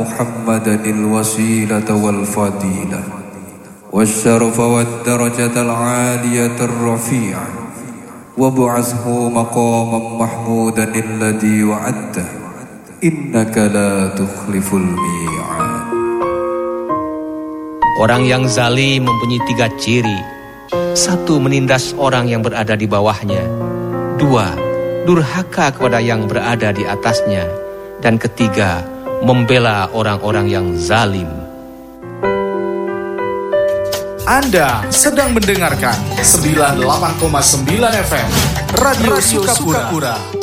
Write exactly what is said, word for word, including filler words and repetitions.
محمدا الوسيلة والفضيلة والشرف والدرجة العالية الرفيعة وابعثه مقاما محمودا الذي وعدته إنك لا تخلف الميعاد. Orang yang zalim mempunyai tiga ciri. Satu, menindas orang yang berada di bawahnya. Dua, durhaka kepada yang berada di atasnya. Dan ketiga, membela orang-orang yang zalim. Anda sedang mendengarkan sembilan puluh delapan koma sembilan F M Radio Sukapura.